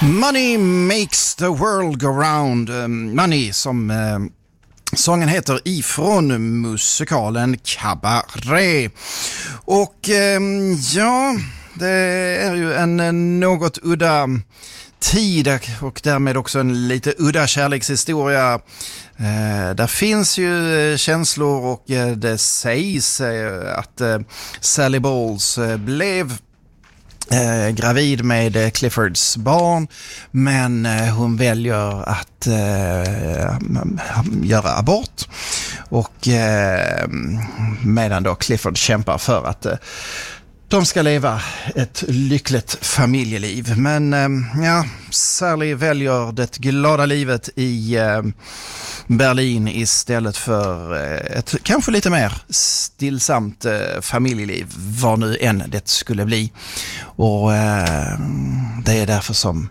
Money makes the world go round. Money som sången heter ifrån musikalen Cabaret. Och ja, det är ju en något udda tid och därmed också en lite udda kärlekshistoria. Där finns ju känslor och det sägs att Sally Bowles blev gravid med Cliffords barn, men hon väljer att göra abort och medan då Clifford kämpar för att de ska leva ett lyckligt familjeliv. Men ja, Sally väljer det glada livet i Berlin istället för ett kanske lite mer stillsamt familjeliv, vad nu än det skulle bli. Och det är därför som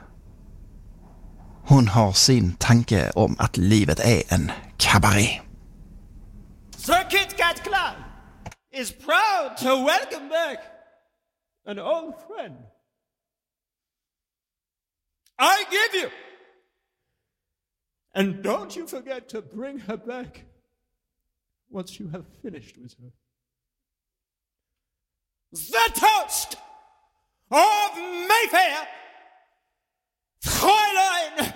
hon har sin tanke om att livet är en kabaré. Sir Kit Kat Club is proud to welcome back an old friend. I give you. And don't you forget to bring her back once you have finished with her. The toast of Mayfair, Fräulein